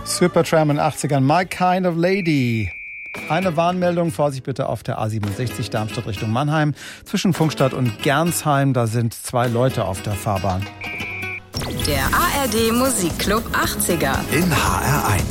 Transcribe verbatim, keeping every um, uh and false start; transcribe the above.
Supertramp in den achtzigern, My Kind of Lady. Eine Warnmeldung, Vorsicht bitte auf der A siebenundsechzig Darmstadt Richtung Mannheim. Zwischen Funkstadt und Gernsheim, da sind zwei Leute auf der Fahrbahn. Der A R D Musikclub achtziger in H R eins.